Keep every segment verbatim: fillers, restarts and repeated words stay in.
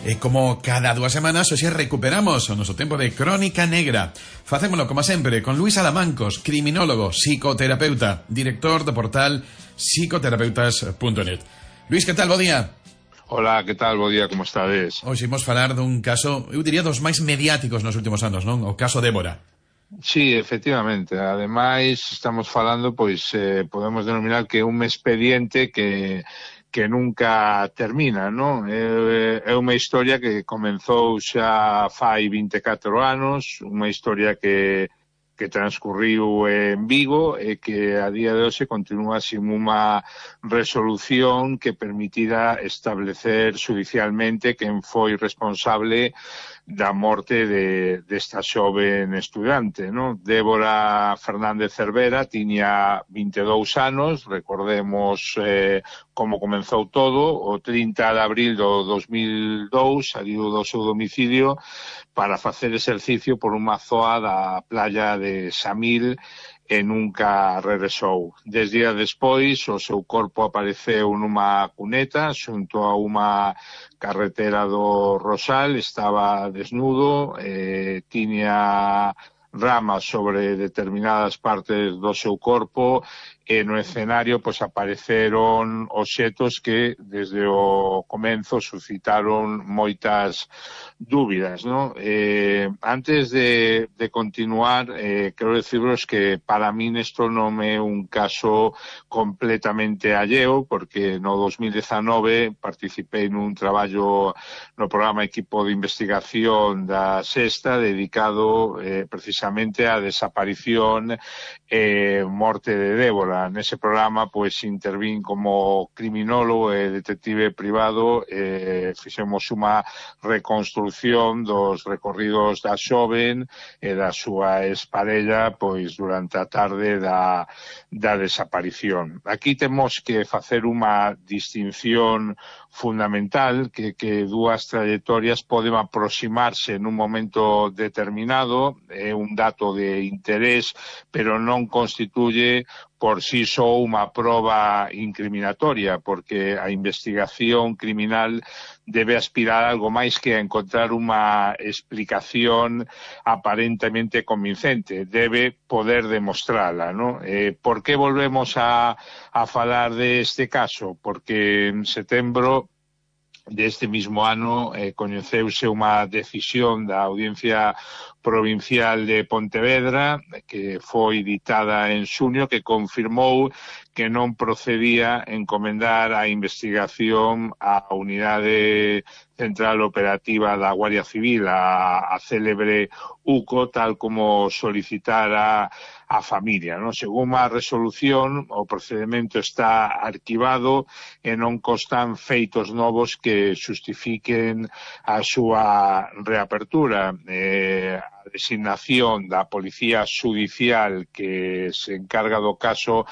E como cada dúas semanas, hoxe recuperamos o noso tempo de Crónica Negra. Facémolo, como sempre, con Luís Alamancos, criminólogo, psicoterapeuta, director do portal psicoterapeutas punto net. Luís, que tal? Bo día. Hola, que tal? Bo día, como estades? Hoxe imos falar dun caso, eu diría, dos máis mediáticos nos últimos anos, non? O caso Débora. Sí, efectivamente. Ademais, estamos falando, pois, eh, podemos denominar que un expediente que que nunca termina, non? É, é unha historia que comenzou xa fai vinte e catro anos, unha historia que que transcurriu en Vigo e que a día de hoxe continúa sin unha resolución que permitira establecer judicialmente quen foi responsable da morte de, desta xoven estudante, non? Débora Fernández Cervera tiña vinte e dous anos, recordemos eh, como comenzou todo, o trinta de abril do dos mil dous, saliu do seu domicilio para facer exercicio por unha zoa da playa de Samil e nunca regresou. Dez días despois, o seu corpo apareceu nunha cuneta xunto a unha carretera do Rosal, estaba desnudo, eh, tiña ramas sobre determinadas partes do seu corpo e no escenario pois apareceron obxetos que desde o comenzo suscitaron moitas dúbidas, non? Eh, antes de, de continuar, eh, quero deciros que para min isto non é un caso completamente alleo, porque no dos mil dezanove participei nun traballo no programa Equipo de Investigación da Sexta dedicado eh, precisamente á desaparición e eh, morte de Débora. Nese programa, pois, intervín como criminólogo e detective privado, eh, fixemos unha reconstrucción dos recorridos da xoven e da súa exparella, pois, durante a tarde da, da desaparición. Aquí temos que facer unha distinción fundamental, que, que dúas trayectorias poden aproximarse nun momento determinado, é un dato de interés, pero non constituye por sí só unha proba incriminatoria, porque a investigación criminal debe aspirar a algo máis que a encontrar unha explicación aparentemente convincente, debe poder demostrala, non? Eh, por que volvemos a, a falar deste caso? Porque en setembro deste mismo ano eh, coñeceuse unha decisión da Audiencia Provincial de Pontevedra que foi ditada en xuño, que confirmou que non procedía encomendar a investigación á Unidade Central Operativa da Guardia Civil, a, a célebre U C O, tal como solicitara a familia, non? Según a resolución, o procedimento está arquivado e non constan feitos novos que xustifiquen a súa reapertura. Eh, a designación da Policía Judicial que se encarga do caso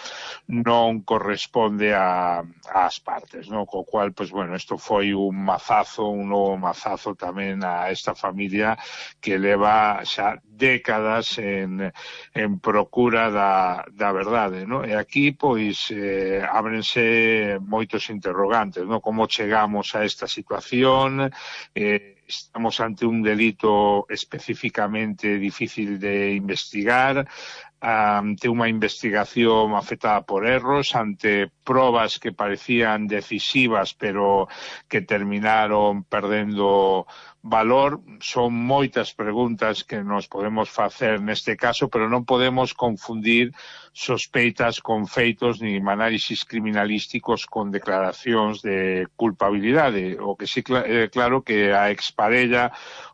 non corresponde a, ás partes, non? Co cual, pois, bueno, isto foi un mazazo, un novo mazazo tamén a esta familia que leva xa décadas en, en procura da, da verdade, non? E aquí, pois, eh, ábrense moitos interrogantes, non? Como chegamos a esta situación? Eh, estamos ante un delito especificamente difícil de investigar, ante unha investigación afectada por erros, ante probas que parecían decisivas pero que terminaron perdendo valor. Son moitas preguntas que nos podemos facer neste caso, pero non podemos confundir sospeitas con feitos ni análisis criminalísticos con declaracións de culpabilidade. O que sí é claro que a exparella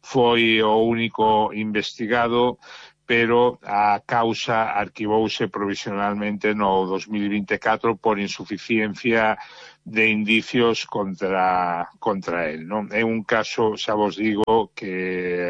foi o único investigado, pero a causa arquivouse provisionalmente no dos mil vinte e catro por insuficiencia de indicios contra contra el, non? É un caso, xa vos digo, que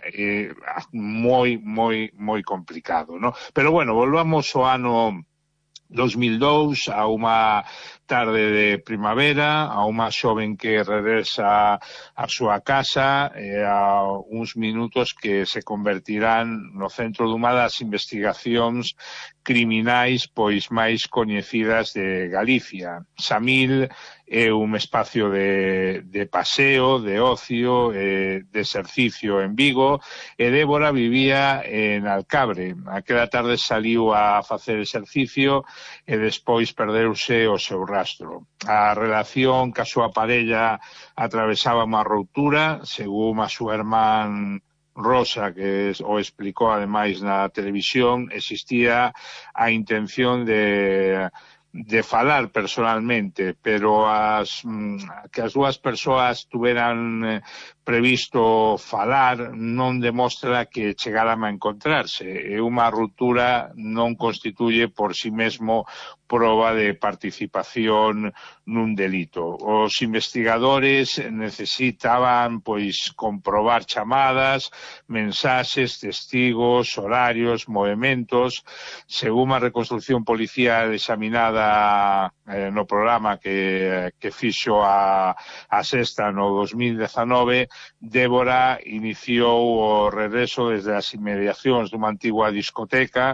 é moi, moi, moi complicado, non? Pero, bueno, volvamos ao ano dos mil dous, a unha tarde de primavera, a unha xoven que regresa a súa casa e a uns minutos que se convertirán no centro dunha das investigacións criminais pois máis coñecidas de Galicia. Samil é un espacio de, de paseo, de ocio, eh, de exercicio en Vigo, e Débora vivía en Alcabre. Aquela tarde saliu a facer exercicio e despois perdeuse o seu rastro. A relación ca súa parella atravesaba unha ruptura, según a súa irmán Rosa, que o explicou ademais na televisión, existía a intención de de falar personalmente, pero as que as dúas persoas tuveran eh, previsto falar non demostra que chegaran a encontrarse. E unha ruptura non constituye por si mesmo proba de participación nun delito. Os investigadores necesitaban pois comprobar chamadas, mensaxes, testigos, horarios, movementos. Según a reconstrucción policial examinada eh, no programa que, que fixo a, a Sexta no dos mil dezanove, Débora iniciou o regreso desde as inmediacións dunha antigua discoteca,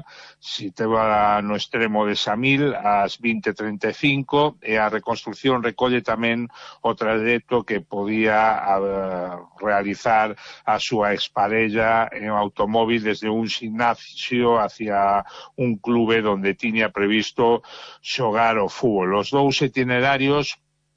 situada no extremo de Samil, ás vinte e trinta e cinco, e a reconstrucción recolle tamén o traxecto que podía uh, realizar a súa exparella en automóvil desde un gimnasio hacia un clube donde tiña previsto xogar o fútbol. Os dous itinerarios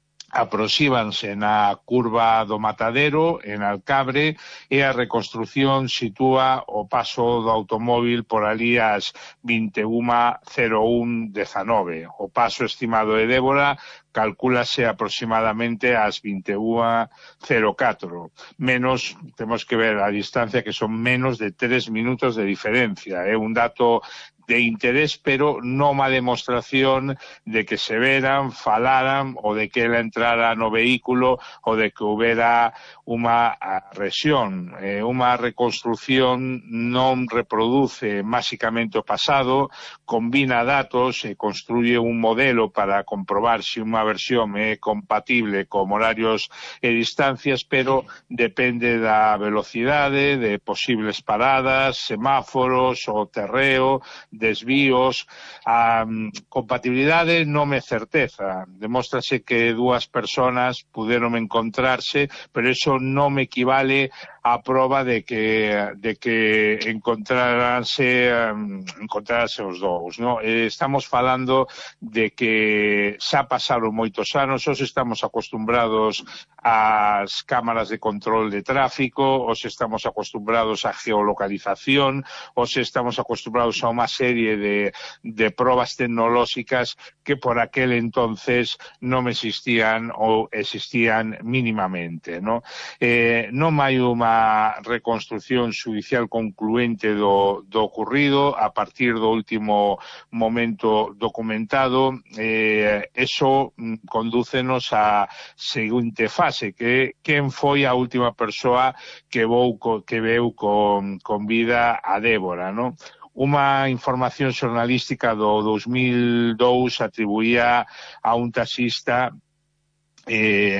aproxímanse na curva do Matadero, en Alcabre, e a reconstrucción sitúa o paso do automóvil por ali ás vinte e unha cero un dezanove. O paso estimado de Débora calcúlase aproximadamente ás vinte e unha cero catro. Menos, temos que ver a distancia, que son menos de tres minutos de diferencia. É un dato de interés, pero non unha demostración de que se veran, falaran, ou de que ela entrara no vehículo, ou de que houbera unha agresión. Eh, unha reconstrucción non reproduce máxicamente o pasado, combina datos e construye un modelo para comprobar se unha versión é compatible con horarios e distancias, pero depende da velocidade, de posibles paradas, semáforos, o terreo, desvíos. A um, compatibilidade non é certeza. Demóstrase que dúas personas puderon encontrarse, pero eso non me equivale a proba de que de que encontraranse um, encontraranse os dous, ¿no? Eh, estamos falando de que xa pasaron moitos anos, os estamos acostumbrados ás cámaras de control de tráfico, os estamos acostumbrados á geolocalización, os estamos acostumbrados a unha serie de, de probas tecnolóxicas que por aquel entonces non existían ou existían mínimamente, ¿no? Eh, non hai unha reconstrucción judicial concluente do, do ocurrido a partir do último momento documentado. Eh, eso condúcenos á seguinte fase, que quen foi a última persoa que, vou, que veu con, con vida a Débora, ¿no? Unha información xornalística do dos mil dous atribuía a un taxista Eh,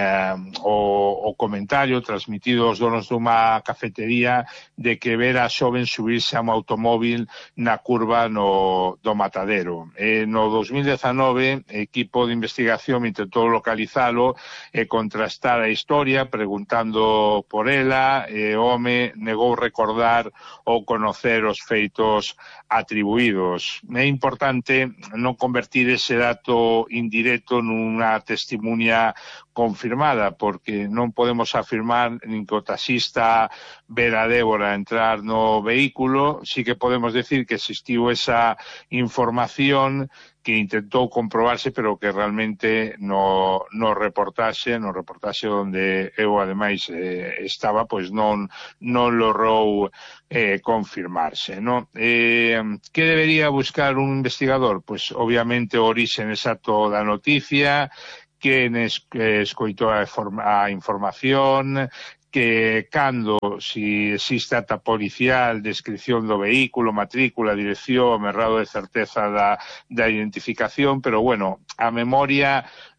o, o comentario transmitido aos donos dunha cafetería de que ver a xoven subirse a un automóvil na curva no, do Matadero. Eh, no dos mil dezanove, equipo de investigación intentou localizalo e contrastar a historia preguntando por ela, e o home negou recordar ou conocer os feitos atribuídos. É importante non convertir ese dato indirecto nunha testimonía confirmada, porque non podemos afirmar nin que o taxista ver a Débora entrar no vehículo. Sí que podemos decir que existiu esa información que intentou comprobarse, pero que realmente no, no reportaxe, no reportaxe onde eu ademais eh, estaba, pois non, non logrou eh, confirmarse, ¿no? Eh, que debería buscar un investigador? Pois obviamente o orixe exacto da noticia, quen es, eh, escoitou a, a información, que cando, si existe ata policial, descripción do vehículo, matrícula, dirección, merrado de certeza da, da identificación, pero bueno, a memoria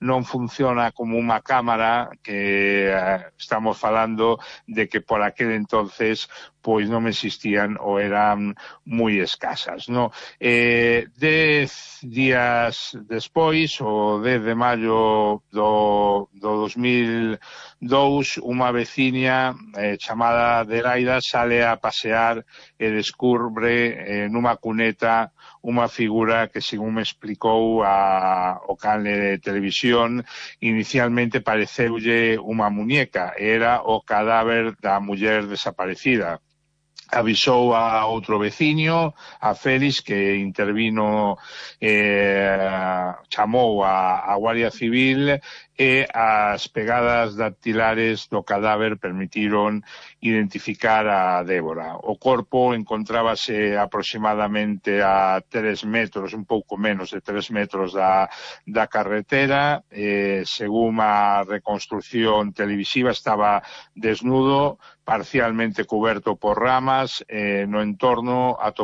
non funciona como unha cámara, que eh, estamos falando de que por aquel entonces pois non existían ou eran moi escasas, no? Eh, dez días despois, o dez de maio do, do dos mil dous, unha veciña eh, chamada Adelaida sale a pasear e descubre eh, nunha cuneta unha figura que, según me explicou a, o canle de televisión, inicialmente pareceulle unha muñeca, era o cadáver da muller desaparecida. Avisou a outro veciño, a Félix, que intervino, eh, chamou a, a Guardia Civil, e as pegadas dactilares do cadáver permitiron identificar a Débora. O corpo encontrábase aproximadamente a tres metros, un pouco menos de tres metros da, da carretera. Eh, según a reconstrucción televisiva, estaba desnudo, parcialmente cuberto por ramas, eh, no entorno